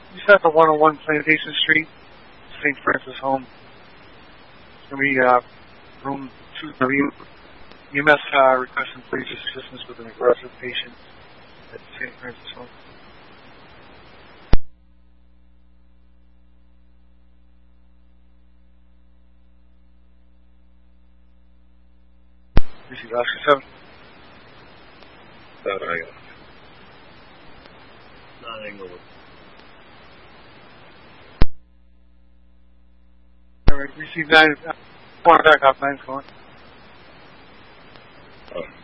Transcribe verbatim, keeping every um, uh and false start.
You set the one oh one Plantation Street, Saint Francis Home. It's going to be uh, room two W. E M S uh, requesting police assistance with an aggressive patient at Saint Francis Home. This is Oscar seven. That I got. Not Englewood. Alright, receive nine. Uh, back up, nine's going. Oh.